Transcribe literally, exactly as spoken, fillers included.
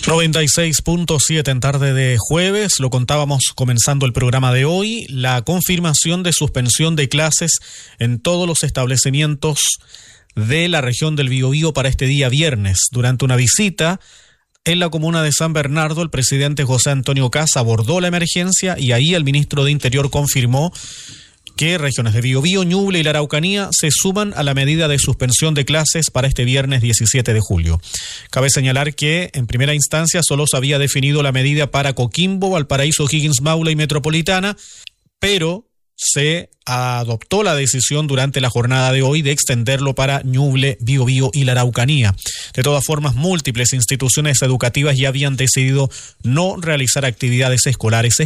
noventa y seis punto siete en tarde de jueves, lo contábamos comenzando el programa de hoy, la confirmación de suspensión de clases en todos los establecimientos de la región del Biobío para este día viernes. Durante una visita en la comuna de San Bernardo, el presidente José Antonio Kast abordó la emergencia y ahí el ministro de Interior confirmó que regiones de Biobío, Ñuble y la Araucanía se suman a la medida de suspensión de clases para este viernes diecisiete de julio. Cabe señalar que en primera instancia solo se había definido la medida para Coquimbo, Valparaíso, O'Higgins, Maule y Metropolitana, pero se adoptó la decisión durante la jornada de hoy de extenderlo para Ñuble, Biobío y la Araucanía. De todas formas, múltiples instituciones educativas ya habían decidido no realizar actividades escolares